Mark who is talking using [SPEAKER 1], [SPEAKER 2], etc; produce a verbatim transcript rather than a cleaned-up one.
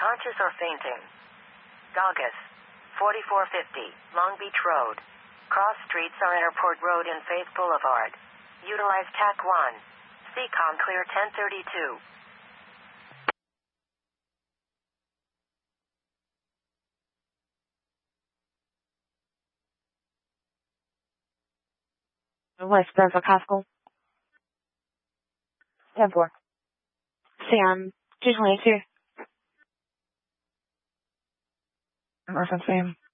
[SPEAKER 1] Conscious or fainting? Goggis. forty-four fifty, Long Beach Road. Cross streets are Airport Road and Faith Boulevard. Utilize T A C one. C COM clear ten thirty-two.
[SPEAKER 2] West Brentwood Hospital. ten four. Sam, two twenty-two. Reference name.